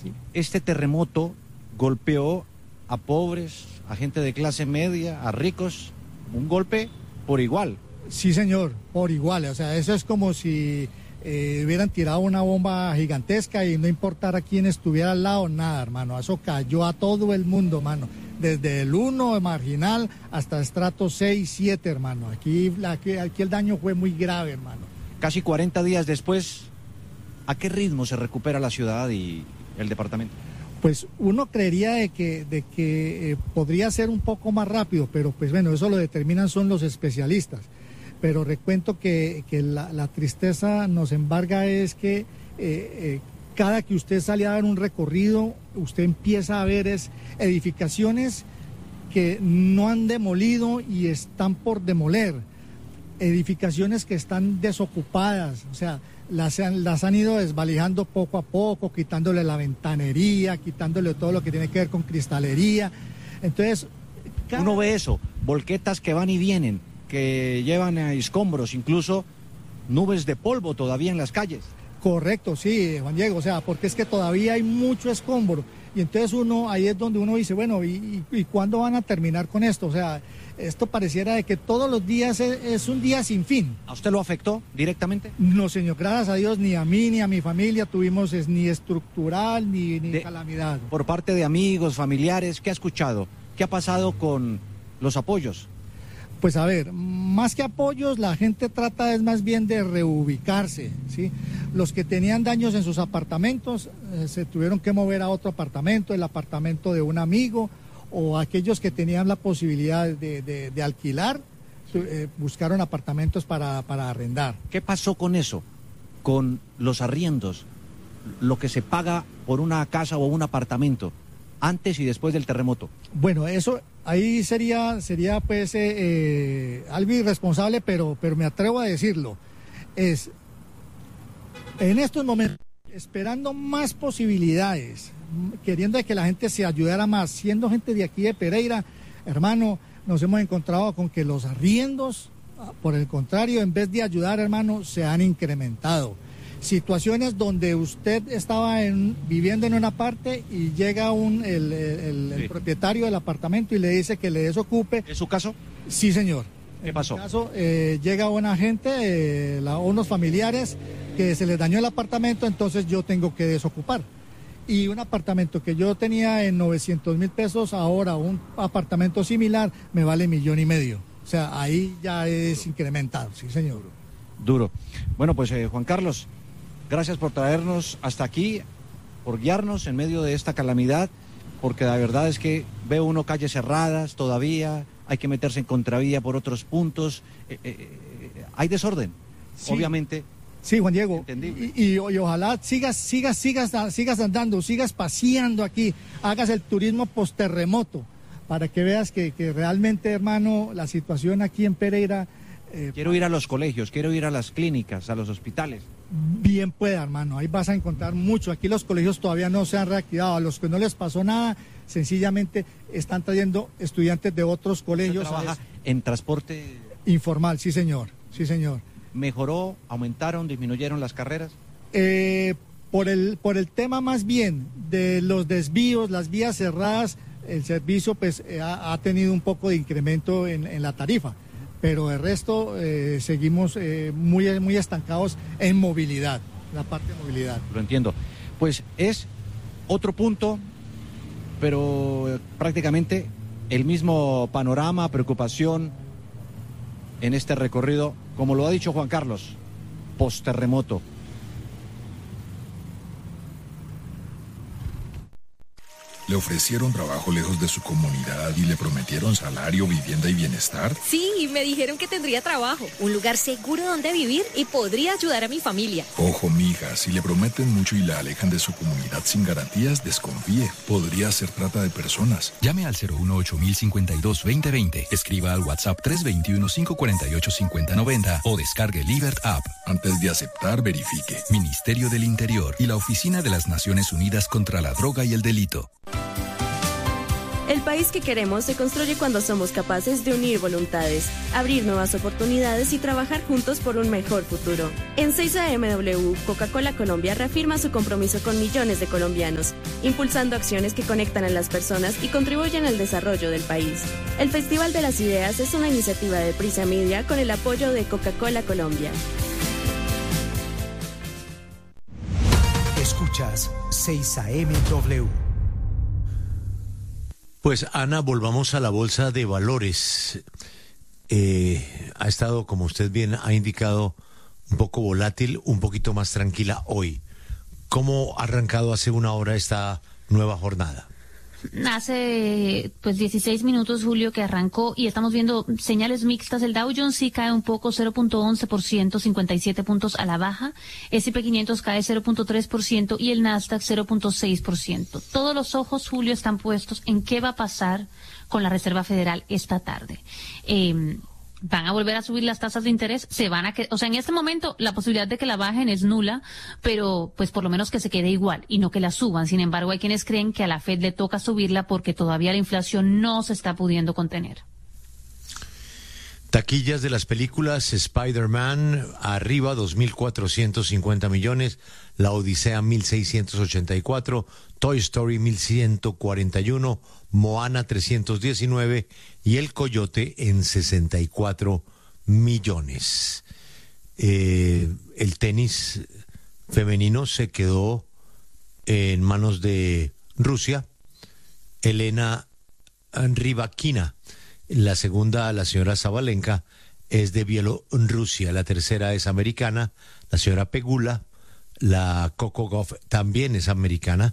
aquí. Este terremoto golpeó a pobres, a gente de clase media, a ricos, un golpe por igual. Sí, señor, por igual. O sea, eso es como si hubieran tirado una bomba gigantesca y no importara quién estuviera al lado, nada, hermano. Eso cayó a todo el mundo, hermano. Desde el 1 marginal hasta estrato 6, 7, hermano. Aquí el daño fue muy grave, hermano. Casi 40 días después, ¿a qué ritmo se recupera la ciudad y el departamento? Pues uno creería de que podría ser un poco más rápido, pero pues bueno, eso lo determinan son los especialistas. Pero recuento que la tristeza nos embarga es que cada que usted sale a dar un recorrido, usted empieza a ver edificaciones que no han demolido y están por demoler, edificaciones que están desocupadas, o sea, las han ido desvalijando poco a poco, quitándole la ventanería, quitándole todo lo que tiene que ver con cristalería. Entonces, uno ve eso, volquetas que van y vienen, que llevan a escombros, incluso nubes de polvo todavía en las calles. Correcto, sí, Juan Diego, o sea, porque es que todavía hay mucho escombro. Y entonces ahí es donde uno dice, bueno, ¿y cuándo van a terminar con esto? O sea, esto pareciera de que todos los días es un día sin fin. ¿A usted lo afectó directamente? No, señor, gracias a Dios, ni a mí ni a mi familia tuvimos ni estructural ni calamidad. Por parte de amigos, familiares, ¿qué ha escuchado? ¿Qué ha pasado con los apoyos? Pues a ver, más que apoyos, la gente trata es más bien de reubicarse, ¿sí? Los que tenían daños en sus apartamentos se tuvieron que mover a otro apartamento, el apartamento de un amigo, o aquellos que tenían la posibilidad de alquilar, buscaron apartamentos para arrendar. ¿Qué pasó con eso? Con los arriendos, lo que se paga por una casa o un apartamento, antes y después del terremoto. Bueno, eso ahí sería pues algo irresponsable, pero me atrevo a decirlo. Es en estos momentos, esperando más posibilidades, queriendo que la gente se ayudara más, siendo gente de aquí de Pereira, hermano, nos hemos encontrado con que los arriendos, por el contrario, en vez de ayudar, hermano, se han incrementado. Situaciones donde usted estaba viviendo en una parte y llega el propietario del apartamento y le dice que le desocupe. ¿Es su caso? Sí, señor. ¿Qué pasó? En mi caso, llega una gente, unos familiares, que se les dañó el apartamento, entonces yo tengo que desocupar. Y un apartamento que yo tenía en 900,000 pesos, ahora un apartamento similar me vale 1,5 millones. O sea, ahí ya es incrementado, sí, señor. Duro. Bueno, pues Juan Carlos, gracias por traernos hasta aquí, por guiarnos en medio de esta calamidad, porque la verdad es que veo uno calles cerradas todavía, hay que meterse en contravía por otros puntos, hay desorden, sí. Obviamente. Sí, Juan Diego, y ojalá sigas andando, sigas paseando aquí, hagas el turismo post-terremoto, para que veas que realmente, hermano, la situación aquí en Pereira... quiero ir a los colegios, quiero ir a las clínicas, a los hospitales. Bien pueda, hermano, ahí vas a encontrar mucho. Aquí los colegios todavía no se han reactivado, a los que no les pasó nada, sencillamente están trayendo estudiantes de otros colegios. ¿Usted trabaja en transporte informal? Sí, señor, sí, señor. ¿Mejoró, aumentaron, disminuyeron las carreras? Por el tema más bien de los desvíos, las vías cerradas, el servicio pues ha tenido un poco de incremento en la tarifa, pero el resto seguimos muy estancados en movilidad, la parte de movilidad. Lo entiendo. Pues es otro punto, pero prácticamente el mismo panorama, preocupación en este recorrido, como lo ha dicho Juan Carlos, post-terremoto. ¿Le ofrecieron trabajo lejos de su comunidad y le prometieron salario, vivienda y bienestar? Sí, me dijeron que tendría trabajo, un lugar seguro donde vivir y podría ayudar a mi familia. Ojo, mija, si le prometen mucho y la alejan de su comunidad sin garantías, desconfíe. Podría ser trata de personas. Llame al 018-052-2020, escriba al WhatsApp 321-548-5090 o descargue Libert App. Antes de aceptar, verifique. Ministerio del Interior y la Oficina de las Naciones Unidas contra la Droga y el Delito. El país que queremos se construye cuando somos capaces de unir voluntades, abrir nuevas oportunidades y trabajar juntos por un mejor futuro. En 6AMW, Coca-Cola Colombia reafirma su compromiso con millones de colombianos, impulsando acciones que conectan a las personas y contribuyen al desarrollo del país. El Festival de las Ideas es una iniciativa de Prisa Media con el apoyo de Coca-Cola Colombia. Escuchas 6AMW. Pues Ana, volvamos a la bolsa de valores. Ha estado, como usted bien ha indicado, un poco volátil, un poquito más tranquila hoy. ¿Cómo ha arrancado hace una hora esta nueva jornada? Hace 16 minutos, Julio, que arrancó y estamos viendo señales mixtas. El Dow Jones sí cae un poco, 0.11%, 57 puntos a la baja. S&P 500 cae 0.3% y el Nasdaq 0.6%. Todos los ojos, Julio, están puestos en qué va a pasar con la Reserva Federal esta tarde. ¿Van a volver a subir las tasas de interés? En este momento la posibilidad de que la bajen es nula, pero pues por lo menos que se quede igual y no que la suban. Sin embargo, hay quienes creen que a la Fed le toca subirla porque todavía la inflación no se está pudiendo contener. Taquillas de las películas: Spider-Man arriba 2.450 millones, La Odisea 1.684, Toy Story 1.141, Moana 319 y El Coyote en 64 millones. El tenis femenino se quedó en manos de Rusia. Elena Rybakina. La segunda, la señora Sabalenka, es de Bielorrusia. La tercera es americana, la señora Pegula. La Coco Gauff también es americana.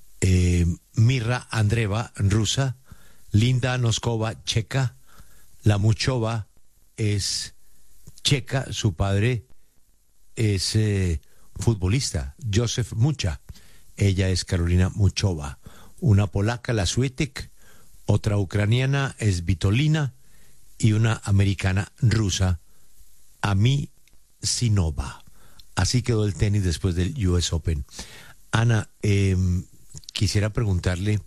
Mirra Andreeva, rusa. Linda Noskova, checa. La Muchova es checa. Su padre es futbolista, Josef Mucha. Ella es Carolina Muchova. Una polaca, la Swiatek. Otra ucraniana es Vitolina y una americana rusa, Ami Sinova. Así quedó el tenis después del US Open. Ana, quisiera preguntarle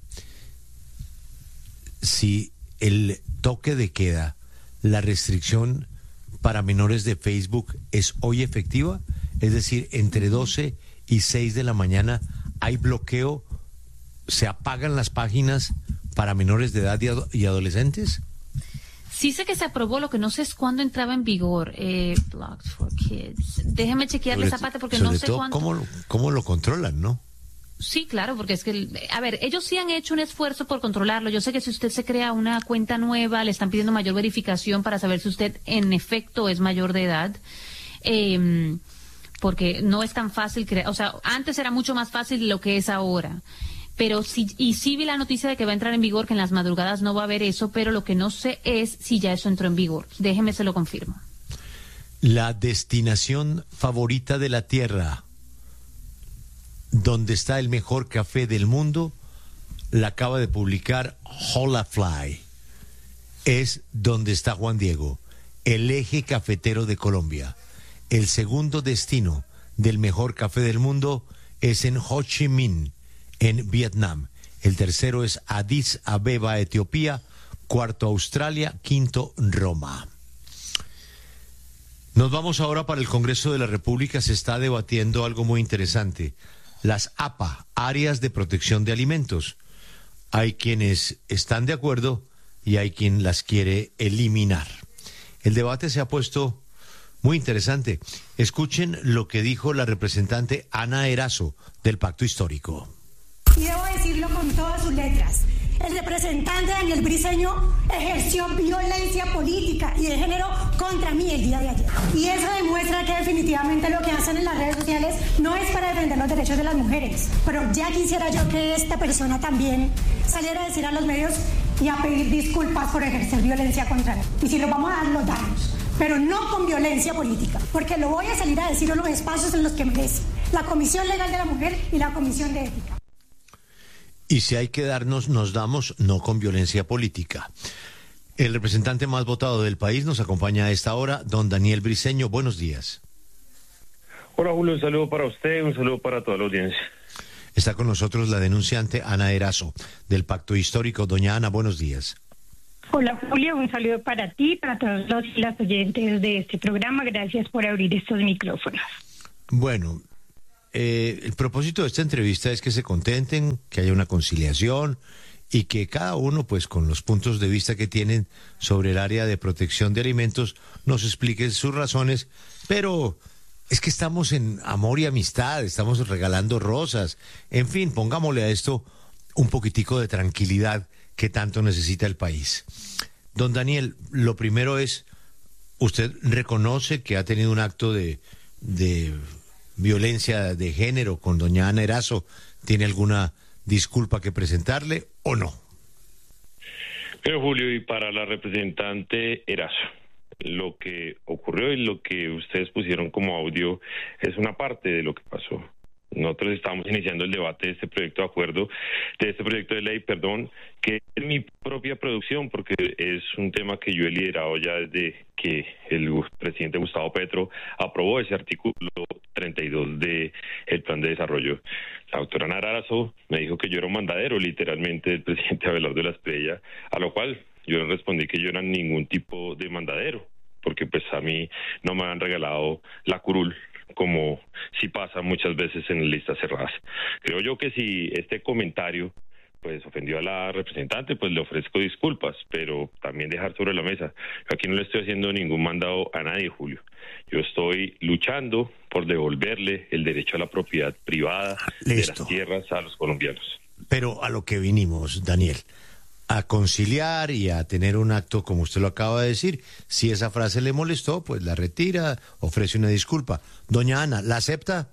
si el toque de queda, la restricción para menores de Facebook es hoy efectiva, es decir, entre 12 y 6 de la mañana hay bloqueo, se apagan las páginas para menores de edad y adolescentes. Sí sé que se aprobó, lo que no sé es cuándo entraba en vigor. Blocked for Kids. Déjeme chequearle esa parte porque no sé cuándo. ¿Cómo lo controlan, no? Sí, claro, porque es que, ellos sí han hecho un esfuerzo por controlarlo. Yo sé que si usted se crea una cuenta nueva, le están pidiendo mayor verificación para saber si usted en efecto es mayor de edad. Porque no es tan fácil crear, antes era mucho más fácil de lo que es ahora. Pero sí vi la noticia de que va a entrar en vigor, que en las madrugadas no va a haber eso, pero lo que no sé es si ya eso entró en vigor. Déjeme, se lo confirmo. La destinación favorita de la Tierra, donde está el mejor café del mundo, la acaba de publicar Holafly. Es donde está Juan Diego, el eje cafetero de Colombia. El segundo destino del mejor café del mundo es en Ho Chi Minh, en Vietnam. El tercero es Addis Abeba, Etiopía. Cuarto, Australia. Quinto, Roma. Nos vamos ahora para el Congreso de la República. Se está debatiendo algo muy interesante. Las APA, Áreas de Protección de Alimentos. Hay quienes están de acuerdo y hay quien las quiere eliminar. El debate se ha puesto muy interesante. Escuchen lo que dijo la representante Ana Erazo del Pacto Histórico. Y debo decirlo con todas sus letras. El representante Daniel Briceño ejerció violencia política y de género contra mí el día de ayer. Y eso demuestra que definitivamente lo que hacen en las redes sociales no es para defender los derechos de las mujeres. Pero ya quisiera yo que esta persona también saliera a decir a los medios y a pedir disculpas por ejercer violencia contra él. Y si lo vamos a dar, lo damos. Pero no con violencia política, porque lo voy a salir a decir en los espacios en los que merece. La Comisión Legal de la Mujer y la Comisión de Ética. Y si hay que darnos, nos damos, no con violencia política. El representante más votado del país nos acompaña a esta hora, don Daniel Briceño. Buenos días. Hola, Julio, un saludo para usted, un saludo para toda la audiencia. Está con nosotros la denunciante Ana Erazo, del Pacto Histórico. Doña Ana, buenos días. Hola Julio, un saludo para ti, para todos los y las oyentes de este programa. Gracias por abrir estos micrófonos. Bueno, el propósito de esta entrevista es que se contenten, que haya una conciliación y que cada uno, pues con los puntos de vista que tienen sobre el área de protección de alimentos, nos explique sus razones, pero es que estamos en amor y amistad, estamos regalando rosas, en fin, pongámosle a esto un poquitico de tranquilidad que tanto necesita el país. Don Daniel, lo primero es, ¿usted reconoce que ha tenido un acto de violencia de género con doña Ana Erazo? ¿Tiene alguna disculpa que presentarle o no? Pero Julio, y para la representante Erazo, lo que ocurrió y lo que ustedes pusieron como audio es una parte de lo que pasó. Nosotros estamos iniciando el debate de este proyecto de ley, que es mi propia producción, porque es un tema que yo he liderado ya desde que el presidente Gustavo Petro aprobó ese artículo 32 del Plan de Desarrollo. La doctora Ana Erazo me dijo que yo era un mandadero, literalmente, del presidente Abelardo de la Espriella, a lo cual yo le respondí que yo no era ningún tipo de mandadero, porque pues a mí no me han regalado la curul, como sí pasa muchas veces en listas cerradas. Creo yo que si este comentario pues ofendió a la representante, pues le ofrezco disculpas, pero también dejar sobre la mesa. Yo aquí no le estoy haciendo ningún mandado a nadie, Julio. Yo estoy luchando por devolverle el derecho a la propiedad privada de las tierras a los colombianos. Pero a lo que vinimos, Daniel, a conciliar y a tener un acto como usted lo acaba de decir. Si esa frase le molestó, pues la retira, ofrece una disculpa. Doña Ana, ¿la acepta?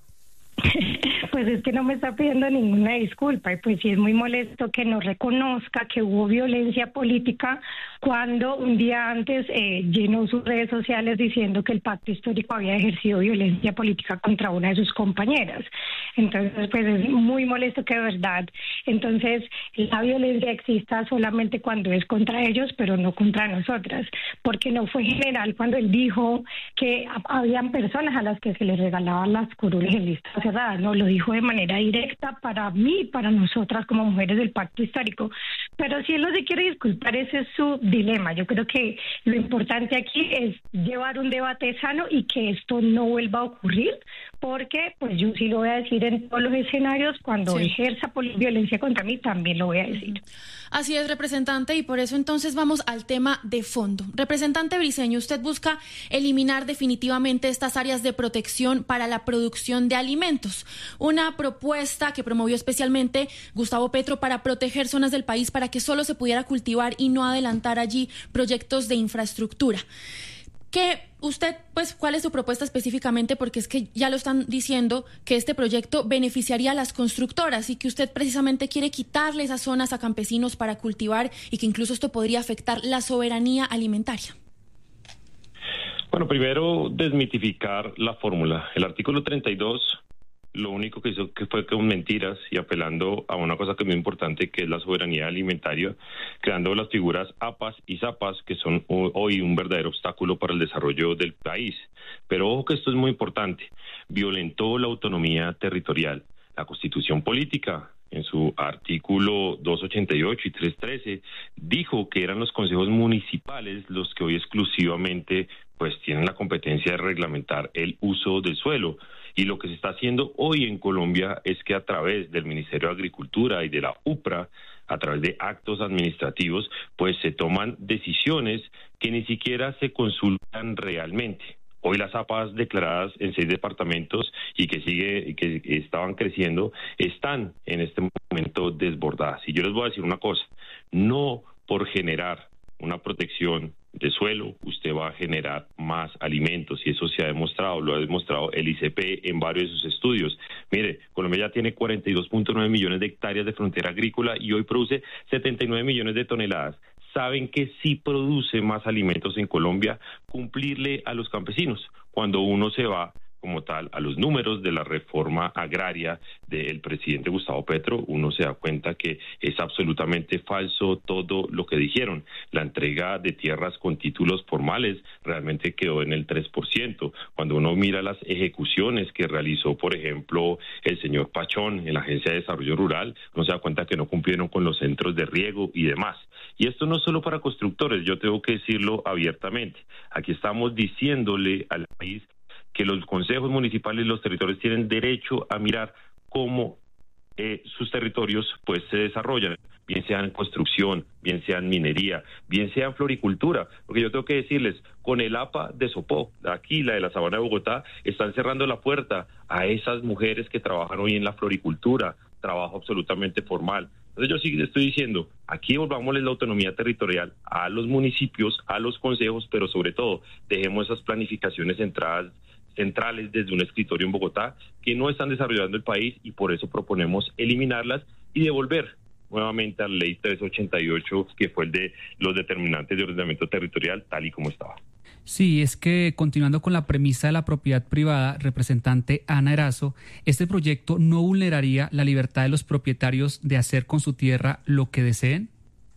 Pues es que no me está pidiendo ninguna disculpa, y pues sí es muy molesto que no reconozca que hubo violencia política cuando un día antes llenó sus redes sociales diciendo que el Pacto Histórico había ejercido violencia política contra una de sus compañeras. Entonces pues es muy molesto que de verdad entonces la violencia exista solamente cuando es contra ellos, pero no contra nosotras, porque no fue general cuando él dijo que habían personas a las que se les regalaban las curules en lista cerrada. No, lo dijo de manera directa para mí, para nosotras como mujeres del Pacto Histórico. Pero si él no se quiere disculpar, ese es su dilema. Yo creo que lo importante aquí es llevar un debate sano y que esto no vuelva a ocurrir, porque pues yo sí lo voy a decir en todos los escenarios, cuando ejerza violencia contra mí también lo voy a decir. Así es, representante, y por eso entonces vamos al tema de fondo. Representante Briceño, usted busca eliminar definitivamente estas áreas de protección para la producción de alimentos, una propuesta que promovió especialmente Gustavo Petro para proteger zonas del país para que solo se pudiera cultivar y no adelantar allí proyectos de infraestructura. ¿Cuál es su propuesta específicamente? Porque es que ya lo están diciendo que este proyecto beneficiaría a las constructoras y que usted precisamente quiere quitarle esas zonas a campesinos para cultivar y que incluso esto podría afectar la soberanía alimentaria. Bueno, primero desmitificar la fórmula. El artículo 32 lo único que hizo fue con mentiras y apelando a una cosa que es muy importante, que es la soberanía alimentaria, creando las figuras APAS y ZAPAS, que son hoy un verdadero obstáculo para el desarrollo del país. Pero ojo que esto es muy importante, violentó la autonomía territorial, la Constitución Política. En su artículo 288 y 313 dijo que eran los consejos municipales los que hoy exclusivamente pues tienen la competencia de reglamentar el uso del suelo. Y lo que se está haciendo hoy en Colombia es que a través del Ministerio de Agricultura y de la UPRA, a través de actos administrativos, pues se toman decisiones que ni siquiera se consultan realmente. Hoy las APAs declaradas en 6 departamentos y que estaban creciendo, están en este momento desbordadas. Y yo les voy a decir una cosa, no por generar una protección de suelo, usted va a generar más alimentos, y eso se ha demostrado, lo ha demostrado el ICP en varios de sus estudios. Mire, Colombia ya tiene 42.9 millones de hectáreas de frontera agrícola y hoy produce 79 millones de toneladas. ¿Saben que sí produce más alimentos en Colombia? Cumplirle a los campesinos. Cuando uno se va como tal a los números de la reforma agraria del presidente Gustavo Petro, uno se da cuenta que es absolutamente falso todo lo que dijeron. La entrega de tierras con títulos formales realmente quedó en el 3%. Cuando uno mira las ejecuciones que realizó, por ejemplo, el señor Pachón en la Agencia de Desarrollo Rural, uno se da cuenta que no cumplieron con los centros de riego y demás. Y esto no es solo para constructores, yo tengo que decirlo abiertamente. Aquí estamos diciéndole al país que los consejos municipales y los territorios tienen derecho a mirar cómo sus territorios pues se desarrollan, bien sea en construcción, bien sea en minería, bien sea en floricultura, porque yo tengo que decirles, con el APA de Sopó, aquí la de la Sabana de Bogotá, están cerrando la puerta a esas mujeres que trabajan hoy en la floricultura, trabajo absolutamente formal. Entonces yo sí estoy diciendo, aquí volvámosles la autonomía territorial a los municipios, a los consejos, pero sobre todo dejemos esas planificaciones centrales desde un escritorio en Bogotá que no están desarrollando el país, y por eso proponemos eliminarlas y devolver nuevamente a la ley 388, que fue el de los determinantes de ordenamiento territorial, tal y como estaba. Sí, es que continuando con la premisa de la propiedad privada, representante Ana Erazo, este proyecto no vulneraría la libertad de los propietarios de hacer con su tierra lo que deseen.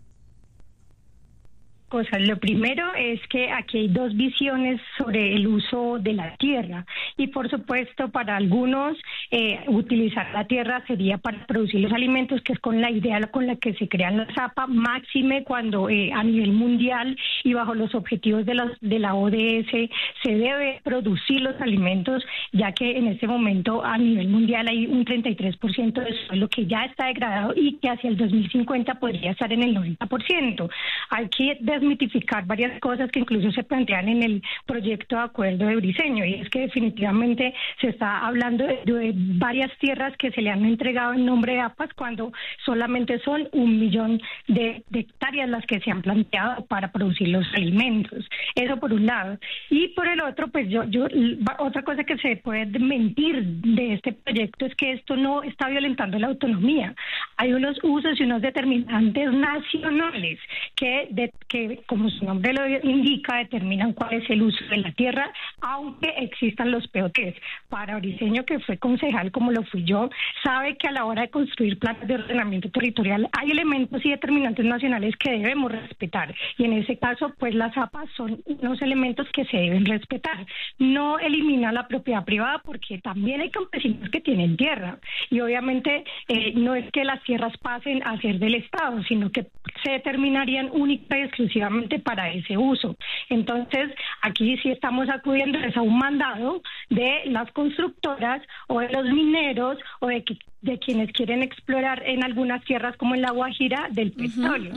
Cosas. Lo primero es que aquí hay dos visiones sobre el uso de la tierra, y por supuesto para algunos utilizar la tierra sería para producir los alimentos, que es con la idea con la que se crean las APA, máxime cuando a nivel mundial y bajo los objetivos de la ODS se debe producir los alimentos, ya que en este momento a nivel mundial hay un 33% de suelo que ya está degradado y que hacia el 2050 podría estar en el 90%. Hay que desmitificar varias cosas que incluso se plantean en el proyecto de acuerdo de Briceño, y es que definitivamente se está hablando de varias tierras que se le han entregado en nombre de APAS, cuando solamente son 1 millón de hectáreas las que se han planteado para producir los alimentos. Eso por un lado. Y por el otro, pues otra cosa que se puede mentir de este proyecto es que esto no está violentando la autonomía. Hay unos usos y unos determinantes nacionales que como su nombre lo indica, determinan cuál es el uso de la tierra, aunque existan los POTs. Para Briceño, que fue concejal como lo fui yo, sabe que a la hora de construir planes de ordenamiento territorial hay elementos y determinantes nacionales que debemos respetar, y en ese caso pues las APAs son unos elementos que se deben respetar. No elimina la propiedad privada, porque también hay campesinos que tienen tierra, y obviamente no es que las tierras pasen a ser del Estado, sino que se determinarían única y exclusivamente para ese uso. Entonces, aquí sí estamos acudiendo a un mandado de las constructoras o de los mineros o de quienes quieren explorar en algunas tierras como en La Guajira del petróleo.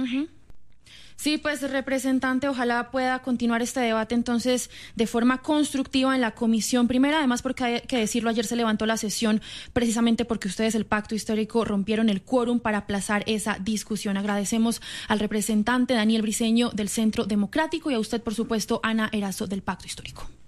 Sí, pues representante, ojalá pueda continuar este debate entonces de forma constructiva en la comisión primera, además porque hay que decirlo, ayer se levantó la sesión precisamente porque ustedes, el Pacto Histórico, rompieron el quórum para aplazar esa discusión. Agradecemos al representante Daniel Briceño del Centro Democrático y a usted, por supuesto, Ana Erazo del Pacto Histórico.